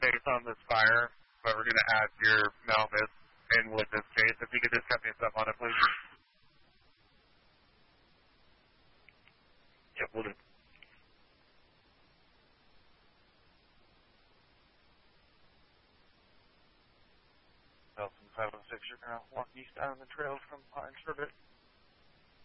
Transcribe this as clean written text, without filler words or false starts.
case on this fire, but we're going to add your Malvis in with this case. If you could just cut me a sub on it, please. Yep, we'll do. Nelson 506, you're going to walk east down the trail from Pine Sherbet.